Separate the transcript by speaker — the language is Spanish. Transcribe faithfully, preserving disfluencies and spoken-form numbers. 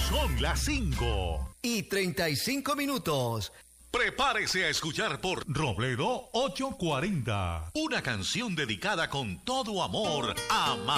Speaker 1: Son las cinco
Speaker 2: y treinta y cinco minutos.
Speaker 1: Prepárese a escuchar por Robledo ochocientos cuarenta. Una canción dedicada con todo amor a